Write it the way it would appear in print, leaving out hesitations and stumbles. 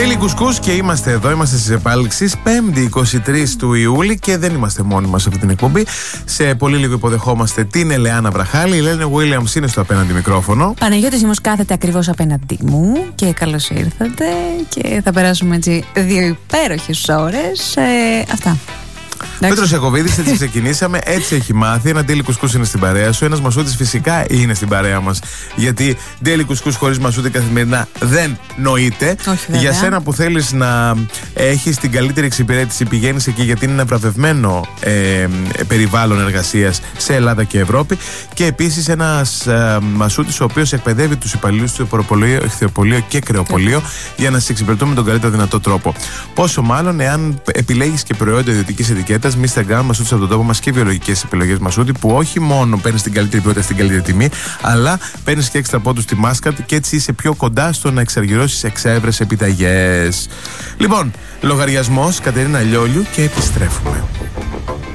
Daily Κουσκούς και είμαστε εδώ, είμαστε στις επάλξεις 5η 23 του Ιούλη και δεν είμαστε μόνοι μας σε αυτή την εκπομπή. Σε πολύ λίγο υποδεχόμαστε την Ελεάνα Βραχάλη. Η Ελένα Williams είναι στο απέναντι μικρόφωνο. Παναγιώτης Ιμός κάθεται ακριβώς απέναντί μου και καλώς ήρθατε και θα περάσουμε έτσι 2 υπέροχες ώρες. Αυτά. Πέτρος Ιακωβίδης, έτσι ξεκινήσαμε, έτσι έχει μάθει. Ένα Daily Κουσκούς είναι στην παρέα σου. Ένας Μασούτης φυσικά είναι στην παρέα μας. Γιατί Daily Κουσκούς χωρίς Μασούτη καθημερινά δεν νοείται. Για σένα που θέλεις να έχεις την καλύτερη εξυπηρέτηση, πηγαίνεις εκεί γιατί είναι ένα βραβευμένο περιβάλλον εργασίας σε Ελλάδα και Ευρώπη. Και επίσης ένας Μασούτης ο οποίος εκπαιδεύει τους υπαλλήλους του ηχθειοπωλείο και κρεοπωλείο για να σε εξυπηρετούν με τον καλύτερο δυνατό τρόπο. Πόσο μάλλον εάν επιλέγεις και προϊόντα ιδιωτικής ετικέτας, Mr. Gun, Μασούτης από τον τόπο μας και βιολογικές επιλογές Μασούτη, που όχι μόνο παίρνεις την καλύτερη ποιότητα στην καλύτερη τιμή, αλλά παίρνεις και έξτρα πόντους στη μάσκα και έτσι είσαι πιο κοντά στο να εξαργυρώσεις εξεύρες επιταγές. Λοιπόν, λογαριασμός Κατερίνα Λιόλιου και επιστρέφουμε.